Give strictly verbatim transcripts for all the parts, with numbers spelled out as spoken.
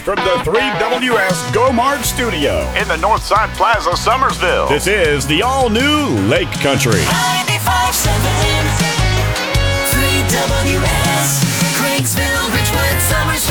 From the three W S Go Mart studio in the Northside Plaza, Summersville. This is the all-new Lake Country. ninety-five seven three W S, Craigsville, Richwood,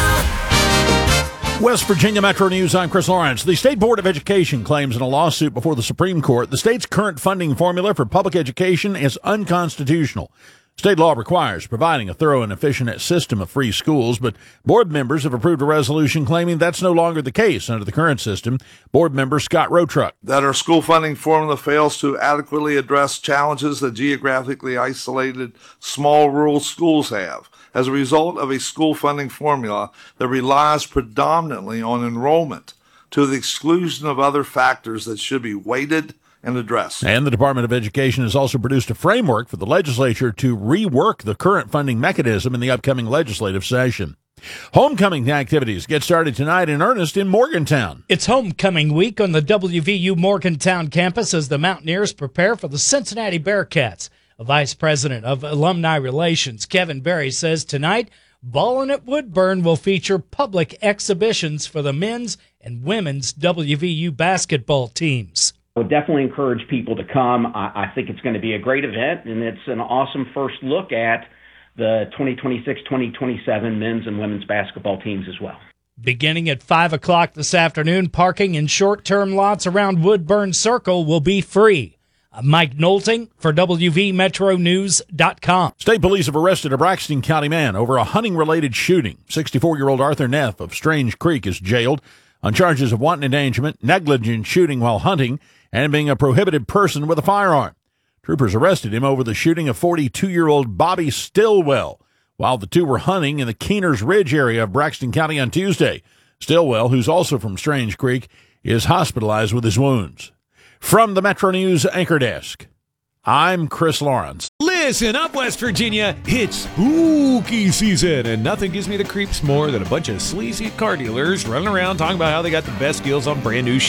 Summersville. West Virginia Metro News, I'm Chris Lawrence. The State Board of Education claims in a lawsuit before the Supreme Court the state's current funding formula for public education is unconstitutional. State law requires providing a thorough and efficient system of free schools, but board members have approved a resolution claiming that's no longer the case under the current system. Board member Scott Rotruck. That our school funding formula fails to adequately address challenges that geographically isolated small rural schools have. As a result of a school funding formula that relies predominantly on enrollment to the exclusion of other factors that should be weighted and addressed. And the Department of Education has also produced a framework for the legislature to rework the current funding mechanism in the upcoming legislative session. Homecoming activities get started tonight in earnest in Morgantown. It's homecoming week on the W V U Morgantown campus as the Mountaineers prepare for the Cincinnati Bearcats. A Vice President of Alumni Relations, Kevin Berry, says tonight, Ballin' at Woodburn will feature public exhibitions for the men's and women's W V U basketball teams. I would definitely encourage people to come. I, I think it's going to be a great event, and it's an awesome first look at the twenty twenty-six twenty twenty-seven men's and women's basketball teams as well. Beginning at five o'clock this afternoon, parking in short-term lots around Woodburn Circle will be free. I'm Mike Knowlting for W V Metro News dot com. State police have arrested a Braxton County man over a hunting-related shooting. sixty-four-year-old Arthur Neff of Strange Creek is jailed on charges of wanton endangerment, negligent shooting while hunting, and being a prohibited person with a firearm. Troopers arrested him over the shooting of forty-two-year-old Bobby Stillwell while the two were hunting in the Keeners Ridge area of Braxton County on Tuesday. Stillwell, who's also from Strange Creek, is hospitalized with his wounds. From the Metro News Anchor Desk, I'm Chris Lawrence. Listen up, West Virginia. It's spooky season, and nothing gives me the creeps more than a bunch of sleazy car dealers running around talking about how they got the best deals on brand new